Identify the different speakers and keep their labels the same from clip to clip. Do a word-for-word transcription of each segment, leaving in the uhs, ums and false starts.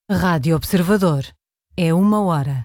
Speaker 1: Rádio Observador. É uma hora.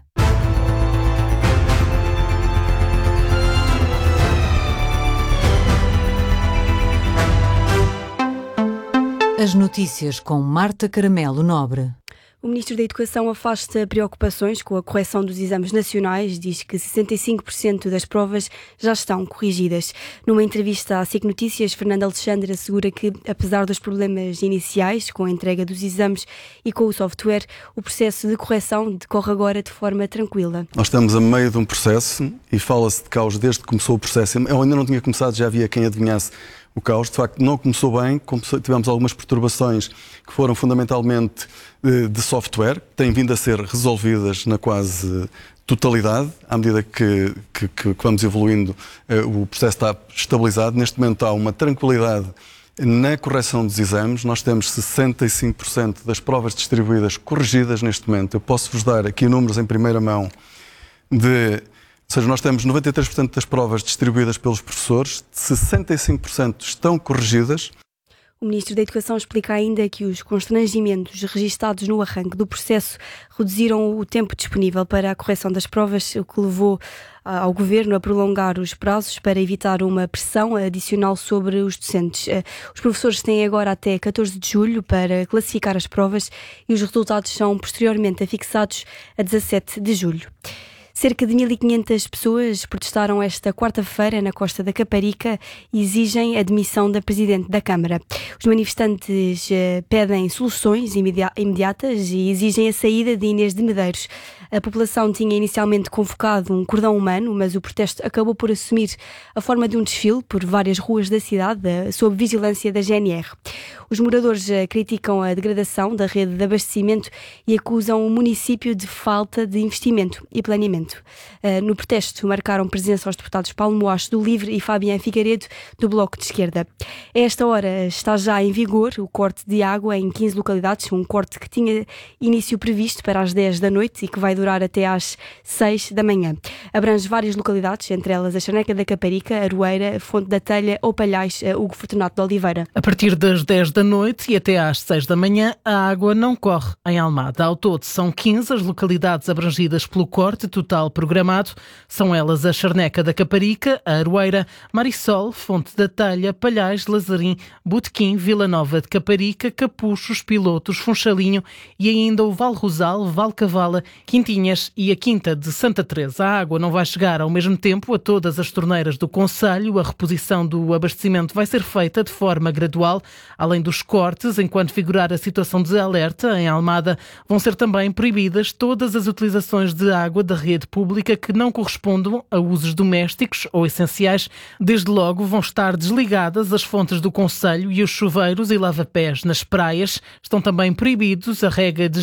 Speaker 1: As notícias com Marta Caramelo Nobre.
Speaker 2: O Ministro da Educação afasta preocupações com a correção dos exames nacionais, diz que sessenta e cinco por cento das provas já estão corrigidas. Numa entrevista à S I C Notícias, Fernando Alexandre assegura que, apesar dos problemas iniciais com a entrega dos exames e com o software, o processo de correção decorre agora de forma tranquila.
Speaker 3: Nós estamos a meio de um processo e fala-se de caos desde que começou o processo. Eu ainda não tinha começado, já havia quem adivinhasse o caos. De facto, não começou bem, tivemos algumas perturbações que foram fundamentalmente de, de software, que têm vindo a ser resolvidas na quase totalidade. À medida que, que, que vamos evoluindo, o processo está estabilizado. Neste momento há uma tranquilidade na correção dos exames. Nós temos sessenta e cinco por cento das provas distribuídas corrigidas neste momento. Eu posso-vos dar aqui números em primeira mão de... Ou seja, nós temos noventa e três por cento das provas distribuídas pelos professores, sessenta e cinco por cento estão corrigidas.
Speaker 2: O Ministro da Educação explica ainda que os constrangimentos registados no arranque do processo reduziram o tempo disponível para a correção das provas, o que levou ao Governo a prolongar os prazos para evitar uma pressão adicional sobre os docentes. Os professores têm agora até catorze de julho para classificar as provas e os resultados são posteriormente afixados a dezassete de julho. Cerca de mil e quinhentas pessoas protestaram esta quarta-feira na Costa da Caparica e exigem a demissão da Presidente da Câmara. Os manifestantes uh, pedem soluções imedi- imediatas e exigem a saída de Inês de Medeiros. A população tinha inicialmente convocado um cordão humano, mas o protesto acabou por assumir a forma de um desfile por várias ruas da cidade, uh, sob vigilância da G N R. Os moradores uh, criticam a degradação da rede de abastecimento e acusam o município de falta de investimento e planeamento. Uh, no protesto marcaram presença os deputados Paulo Moacho do Livre e Fabián Figueiredo do Bloco de Esquerda. A esta hora está já em vigor o corte de água em quinze localidades, um corte que tinha início previsto para as dez da noite e que vai durar até às seis da manhã. Abrange várias localidades, entre elas a Charneca da Caparica, Aroeira, Fonte da Telha ou Palhais, Hugo Fortunato de Oliveira.
Speaker 4: A partir das dez da noite e até às seis da manhã, a água não corre em Almada. Ao todo são quinze as localidades abrangidas pelo corte total programado. São elas a Charneca da Caparica, a Aroeira, Marisol, Fonte da Telha, Palhais, Lazarim, Botequim, Vila Nova de Caparica, Capuchos, Pilotos, Funchalinho e ainda o Val Rosal, Val Cavala, Quintinhas e a Quinta de Santa Teresa. A água não vai chegar ao mesmo tempo a todas as torneiras do concelho. A reposição do abastecimento vai ser feita de forma gradual. Além dos cortes, enquanto figurar a situação de alerta em Almada, vão ser também proibidas todas as utilizações de água da rede pública que não correspondam a usos domésticos ou essenciais. Desde logo vão estar desligadas as fontes do concelho e os chuveiros e lava-pés nas praias. Estão também proibidos a rega de